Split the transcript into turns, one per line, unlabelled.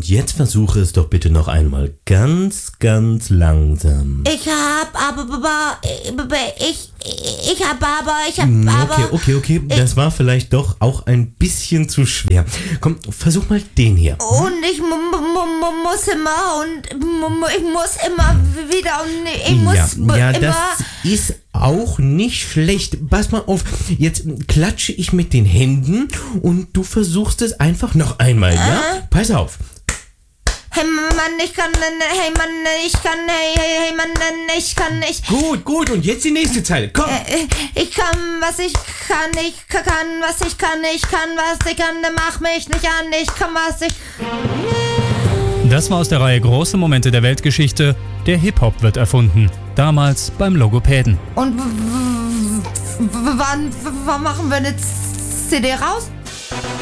Und jetzt versuche es doch bitte noch einmal ganz, ganz langsam. Okay. Das war vielleicht doch auch ein bisschen zu schwer. Komm, versuch mal den hier.
Und ich muss immer wieder und ich muss immer...
Das ist auch nicht schlecht. Pass mal auf, jetzt klatsche ich mit den Händen und du versuchst es einfach noch einmal, ja? Pass auf.
Hey Mann, ich kann nicht.
Gut, und jetzt die nächste Zeile, komm.
Ich kann, was ich kann, dann mach mich nicht an, ich kann, was ich...
Das war aus der Reihe Große Momente der Weltgeschichte. Der Hip-Hop wird erfunden. Damals beim Logopäden.
Und wann machen wir eine CD raus?